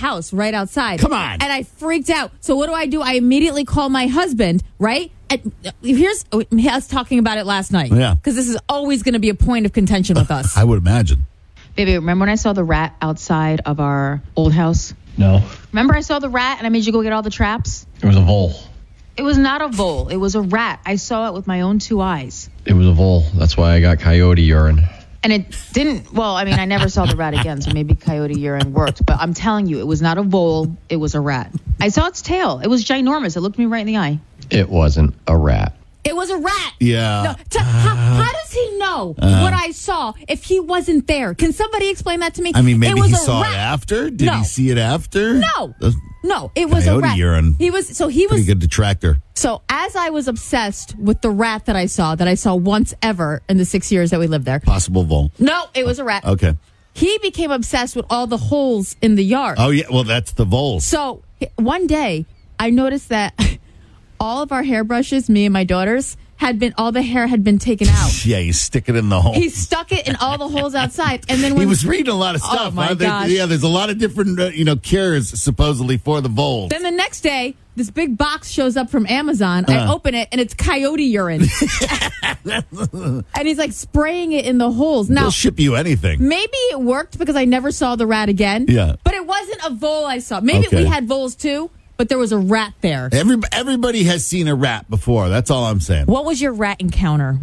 house right outside. Come on. And I freaked out. So what do? I immediately call my husband, right? Here's us talking about it last night. Yeah. Because this is always going to be a point of contention with us. I would imagine. Baby, remember when I saw the rat outside of our old house? No. Remember I saw the rat and I made you go get all the traps? It was a vole. It was not a vole. It was a rat. I saw it with my own 2 eyes. It was a vole. That's why I got coyote urine. And it didn't, well, I mean, I never saw the rat again, so maybe coyote urine worked. But I'm telling you, it was not a vole. It was a rat. I saw its tail. It was ginormous. It looked me right in the eye. It wasn't a rat. It was a rat. Yeah. No, how does he know what I saw if he wasn't there? Can somebody explain that to me? I mean, maybe he saw rat. it after? Did No. he see it after? No, it was a Coyote rat. urine. He was Pretty good detractor. So as I was obsessed with the rat that I saw once ever in the 6 years that we lived there. Possible vole. No, it was a rat. Okay. He became obsessed with all the holes in the yard. Oh, yeah. Well, that's the voles. So one day I noticed that all of our hairbrushes, me and my daughters, all the hair had been taken out. Yeah, you stick it in the hole. He stuck it in all the holes outside. And then when he was reading a lot of stuff. Oh, my gosh. Yeah, there's a lot of different, cures supposedly for the voles. Then the next day, this big box shows up from Amazon. I open it, and it's coyote urine. And he's like spraying it in the holes. Now, They'll ship you anything. maybe it worked because I never saw the rat again. Yeah. But it wasn't a vole I saw. Maybe Okay. we had voles too, but there was a rat there. Everybody has seen a rat before. That's all I'm saying. What was your rat encounter?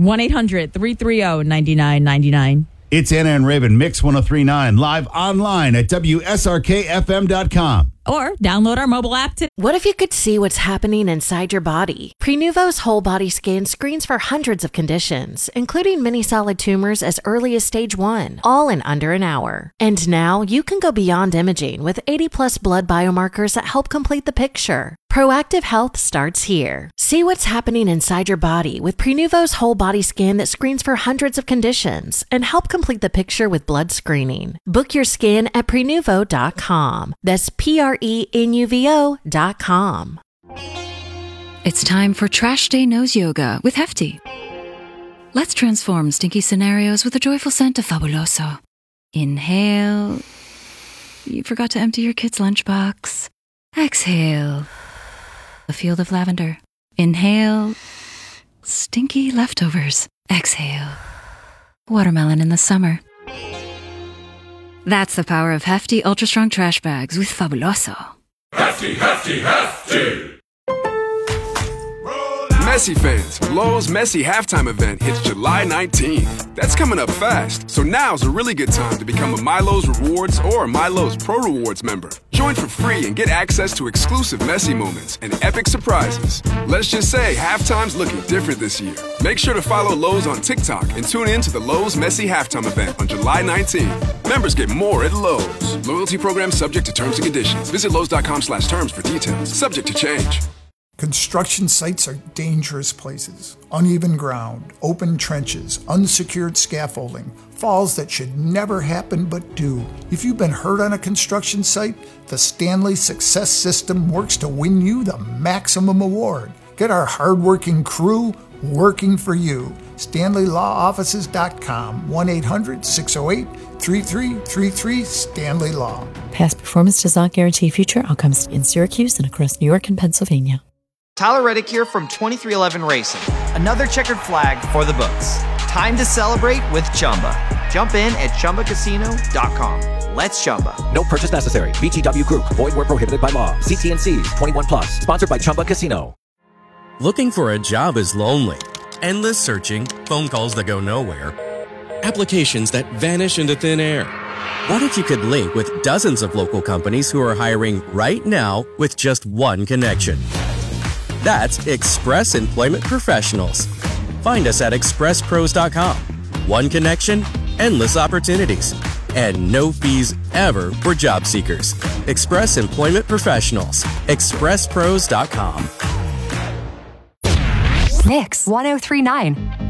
1-800-330-9999. It's Anna and Raven, Mix 103.9, live online at WSRKFM.com. Or download our mobile app today. What if you could see what's happening inside your body? Prenuvo's whole body scan screens for hundreds of conditions, including many solid tumors as early as stage 1, all in under an hour. And now you can go beyond imaging with 80-plus blood biomarkers that help complete the picture. Proactive health starts here. See what's happening inside your body with Prenuvo's whole body scan that screens for hundreds of conditions and help complete the picture with blood screening. Book your scan at Prenuvo.com. That's Prenuvo.com. It's time for Trash Day Nose Yoga with Hefty. Let's transform stinky scenarios with a joyful scent of Fabuloso. Inhale. You forgot to empty your kid's lunchbox. Exhale. A field of lavender. Inhale. Stinky leftovers. Exhale. Watermelon in the summer. That's the power of Hefty Ultra Strong Trash Bags with Fabuloso. Hefty, hefty, hefty! Messi fans, Lowe's Messi halftime event hits July 19th. That's coming up fast, so now's a really good time to become a Milo's Rewards or Milo's Pro Rewards member. Join for free and get access to exclusive Messi moments and epic surprises. Let's just say halftime's looking different this year. Make sure to follow Lowe's on TikTok and tune in to the Lowe's Messi halftime event on July 19th. Members get more at Lowe's. Loyalty program subject to terms and conditions. Visit Lowe's.com/terms for details. Subject to change. Construction sites are dangerous places. Uneven ground, open trenches, unsecured scaffolding, falls that should never happen but do. If you've been hurt on a construction site, the Stanley Success System works to win you the maximum award. Get our hardworking crew working for you. StanleyLawOffices.com, 1-800-608-3333, Stanley Law. Past performance does not guarantee future outcomes in Syracuse and across New York and Pennsylvania. Tyler Reddick here from 2311 Racing. Another checkered flag for the books. Time to celebrate with Chumba. Jump in at ChumbaCasino.com. Let's Chumba. No purchase necessary. VGW Group. Void where prohibited by law. See T&Cs. 21 plus. Sponsored by Chumba Casino. Looking for a job is lonely. Endless searching, phone calls that go nowhere, applications that vanish into thin air. What if you could link with dozens of local companies who are hiring right now with just one connection? That's Express Employment Professionals. Find us at expresspros.com. One connection, endless opportunities, and no fees ever for job seekers. Express Employment Professionals. expresspros.com. Mix 1039.